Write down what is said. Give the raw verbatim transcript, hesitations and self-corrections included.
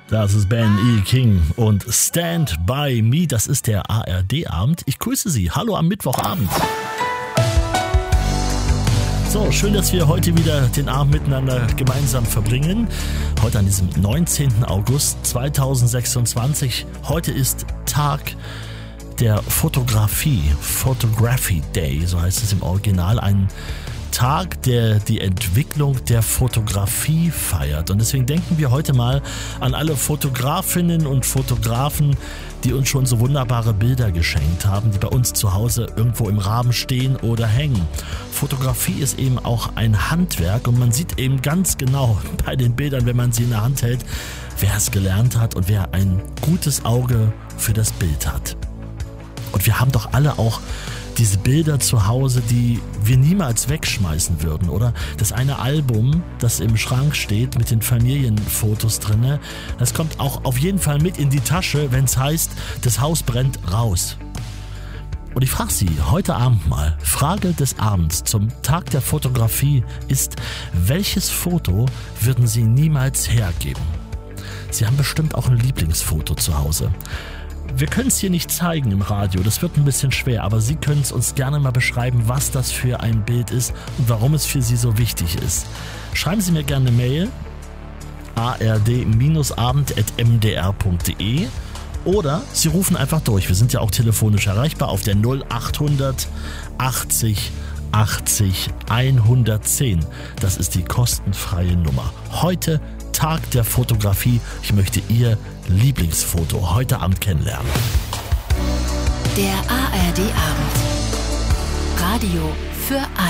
Das ist Ben E. King und Stand By Me, das ist der A R D-Abend. Ich grüße Sie, hallo am Mittwochabend. So, schön, dass wir heute wieder den Abend miteinander gemeinsam verbringen. Heute an diesem neunzehnten August zweitausendsechsundzwanzig. Heute ist Tag der Fotografie, Photography Day, so heißt es im Original, ein Tag, der die Entwicklung der Fotografie feiert. Und deswegen denken wir heute mal an alle Fotografinnen und Fotografen, die uns schon so wunderbare Bilder geschenkt haben, die bei uns zu Hause irgendwo im Rahmen stehen oder hängen. Fotografie ist eben auch ein Handwerk und man sieht eben ganz genau bei den Bildern, wenn man sie in der Hand hält, wer es gelernt hat und wer ein gutes Auge für das Bild hat. Und wir haben doch alle auch diese Bilder zu Hause, die wir niemals wegschmeißen würden, oder? Das eine Album, das im Schrank steht mit den Familienfotos drinne, das kommt auch auf jeden Fall mit in die Tasche, wenn es heißt, das Haus brennt raus. Und ich frage Sie heute Abend mal, Frage des Abends zum Tag der Fotografie ist, welches Foto würden Sie niemals hergeben? Sie haben bestimmt auch ein Lieblingsfoto zu Hause. Wir können es hier nicht zeigen im Radio, das wird ein bisschen schwer, aber Sie können es uns gerne mal beschreiben, was das für ein Bild ist und warum es für Sie so wichtig ist. Schreiben Sie mir gerne eine Mail, a r d abend at m d r punkt d e, oder Sie rufen einfach durch. Wir sind ja auch telefonisch erreichbar auf der null achthundert achtzig achtzig hundertzehn. Das ist die kostenfreie Nummer. Heute Tag der Fotografie. Ich möchte Ihr Lieblingsfoto heute Abend kennenlernen. Der A R D-Abend. Radio für alle.